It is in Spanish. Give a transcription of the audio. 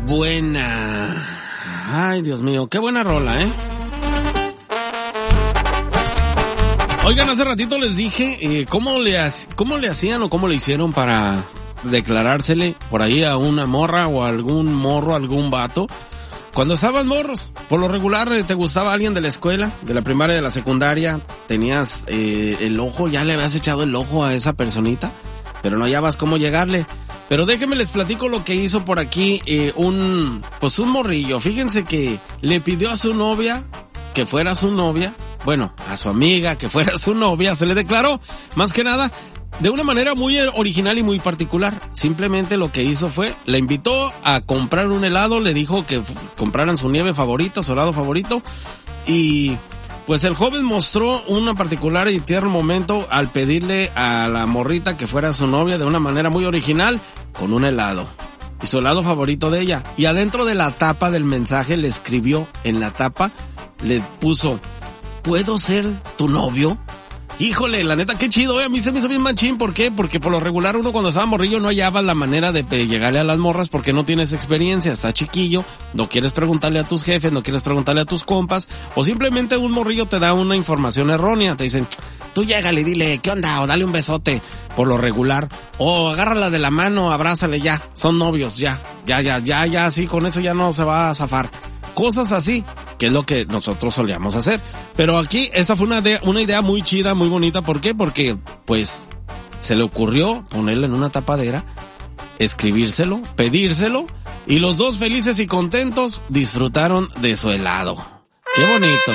buena. Ay, Dios mío, qué buena rola, ¿eh? Oigan, hace ratito les dije cómo le hacían o cómo le hicieron para declarársele por ahí a una morra o a algún morro, algún vato. Cuando estaban morros, por lo regular te gustaba alguien de la escuela, de la primaria, de la secundaria, tenías el ojo, ya le habías echado el ojo a esa personita, pero no hallabas cómo llegarle. Pero déjenme les platico lo que hizo por aquí un morrillo. Fíjense que le pidió a su novia que fuera su novia, bueno, a su amiga que fuera su novia, se le declaró, más que nada, de una manera muy original y muy particular. Simplemente lo que hizo fue, la invitó a comprar un helado, le dijo que compraran su nieve favorita, su helado favorito, y pues el joven mostró un particular y tierno momento al pedirle a la morrita que fuera su novia de una manera muy original, con un helado. Y su helado favorito de ella. Y adentro de la tapa del mensaje le escribió en la tapa, le puso, ¿puedo ser tu novio? Híjole, la neta, qué chido, a mí se me hizo bien machín. ¿Por qué? Porque por lo regular uno cuando estaba morrillo no hallaba la manera de llegarle a las morras porque no tienes experiencia, estás chiquillo, no quieres preguntarle a tus jefes, no quieres preguntarle a tus compas, o simplemente un morrillo te da una información errónea, te dicen, tú llégale y dile, ¿qué onda? O dale un besote, por lo regular, o agárrala de la mano, abrázale ya, son novios, ya, así, con eso ya no se va a zafar. Cosas así, que es lo que nosotros solíamos hacer. Pero aquí, esta fue una idea muy chida, muy bonita. ¿Por qué? Porque, pues, se le ocurrió ponerle en una tapadera, escribírselo, pedírselo, y los dos felices y contentos disfrutaron de su helado. ¡Qué bonito!